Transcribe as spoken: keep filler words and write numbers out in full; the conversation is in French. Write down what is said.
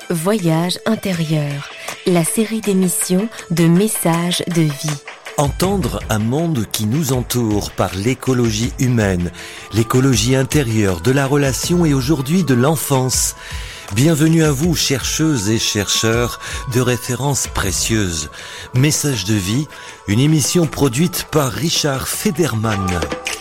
Voyage intérieur, la série d'émissions de messages de vie. Entendre un monde qui nous entoure par l'écologie humaine, l'écologie intérieure de la relation et aujourd'hui de l'enfance. Bienvenue à vous, chercheuses et chercheurs de références précieuses. Messages de vie, une émission produite par Richard Federman.